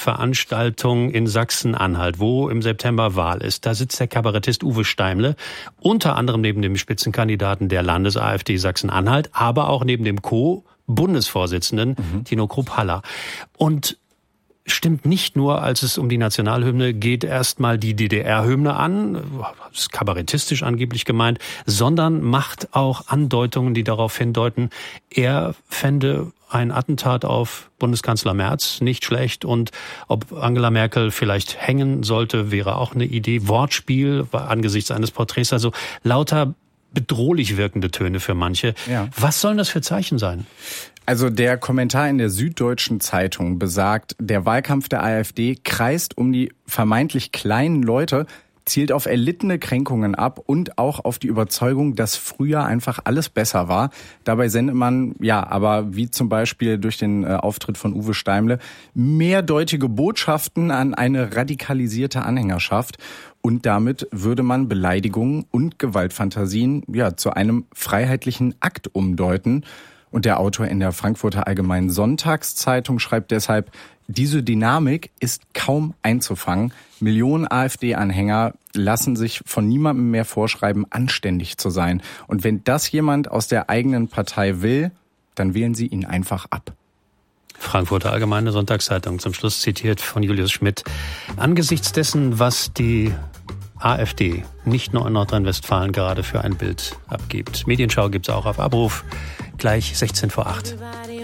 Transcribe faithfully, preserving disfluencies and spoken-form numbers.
Veranstaltung in Sachsen-Anhalt, wo im September Wahl ist. Da sitzt der Kabarettist Uwe Steimle, unter anderem neben dem Spitzenkandidaten der Landes-AfD Sachsen-Anhalt, aber auch neben dem Co-Bundesvorsitzenden mhm. Tino Krupp-Haller. Und stimmt nicht nur, als es um die Nationalhymne geht, erstmal die D D R-Hymne an, das ist kabarettistisch angeblich gemeint, sondern macht auch Andeutungen, die darauf hindeuten, er fände ein Attentat auf Bundeskanzler Merz nicht schlecht und ob Angela Merkel vielleicht hängen sollte, wäre auch eine Idee. Wortspiel angesichts eines Porträts, also lauter bedrohlich wirkende Töne für manche. Ja. Was sollen das für Zeichen sein? Also der Kommentar in der Süddeutschen Zeitung besagt, der Wahlkampf der AfD kreist um die vermeintlich kleinen Leute, zielt auf erlittene Kränkungen ab und auch auf die Überzeugung, dass früher einfach alles besser war. Dabei sendet man, ja, aber wie zum Beispiel durch den äh, Auftritt von Uwe Steimle, mehrdeutige Botschaften an eine radikalisierte Anhängerschaft. Und damit würde man Beleidigungen und Gewaltfantasien ja zu einem freiheitlichen Akt umdeuten. Und der Autor in der Frankfurter Allgemeinen Sonntagszeitung schreibt deshalb, diese Dynamik ist kaum einzufangen. Millionen AfD-Anhänger lassen sich von niemandem mehr vorschreiben, anständig zu sein. Und wenn das jemand aus der eigenen Partei will, dann wählen sie ihn einfach ab. Frankfurter Allgemeine Sonntagszeitung, zum Schluss zitiert von Julius Schmidt. Angesichts dessen, was die AfD, nicht nur in Nordrhein-Westfalen, gerade für ein Bild abgibt. Medienschau gibt's auch auf Abruf, gleich sechzehn vor acht.